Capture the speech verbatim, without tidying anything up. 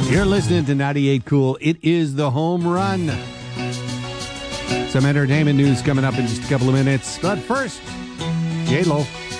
You're listening to ninety-eight Cool. It is the home run. Some entertainment news coming up in just a couple of minutes. But first, J-Lo.